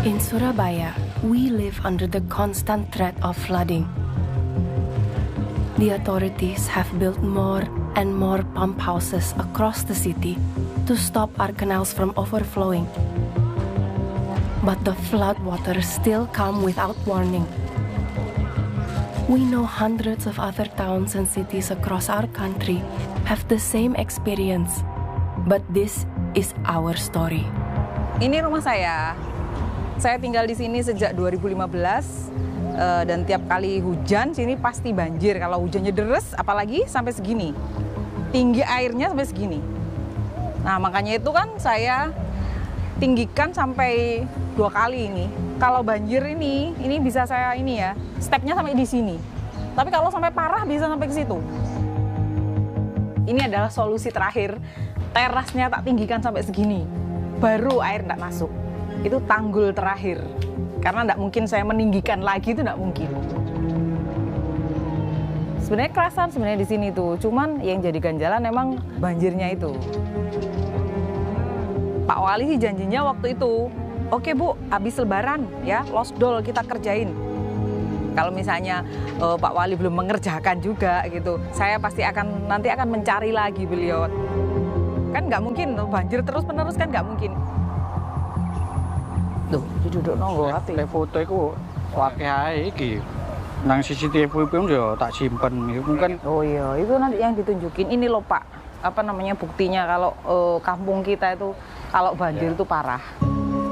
In Surabaya, we live under the constant threat of flooding. The authorities have built more and more pump houses across the city to stop our canals from overflowing. But the flood waters still come without warning. We know hundreds of other towns and cities across our country have the same experience, but this is our story. Ini rumah saya. Saya tinggal di sini sejak 2015 dan tiap kali hujan sini pasti banjir. Kalau hujannya deres, apalagi sampai segini. Tinggi airnya sampai segini. Nah, makanya itu kan saya tinggikan sampai 2 kali ini. Kalau banjir ini bisa saya stepnya sampai di sini. Tapi kalau sampai parah bisa sampai ke situ. Ini adalah solusi terakhir. Terasnya tak tinggikan sampai segini. Baru air tidak masuk. Itu tanggul terakhir. Karena tidak mungkin saya meninggikan lagi, itu tidak mungkin. Sebenarnya kerasan di sini tuh, cuman yang jadi ganjalan memang banjirnya itu. Pak Wali sih janjinya waktu itu, oke Bu, habis Lebaran ya, losdol kita kerjain. Kalau misalnya Pak Wali belum mengerjakan juga gitu, saya pasti nanti akan mencari lagi beliau. Kan nggak mungkin banjir terus-menerus, kan nggak mungkin. Loh, duduk nonggo HP. Lek foto iku akeh ae iki. Nang CCTV pun yo tak simpen itu kan. Oh iya, itu nanti yang ditunjukin. Ini loh Pak, buktinya kalau kampung kita itu kalau banjir itu parah.